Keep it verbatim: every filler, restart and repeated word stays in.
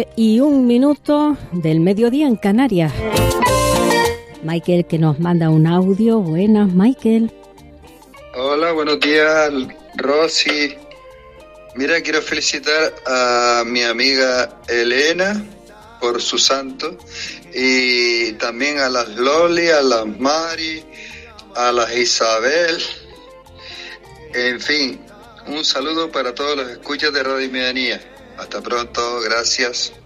Y un minuto del mediodía en Canarias. Michael, que nos manda un audio. Buenas, Michael. Hola, buenos días, Rosy. Mira, quiero felicitar a mi amiga Elena por su santo y también a las Loli, a las Mari, a las Isabel. En fin, un saludo para todos los escuchas de Radio Medianía. Hasta pronto, gracias.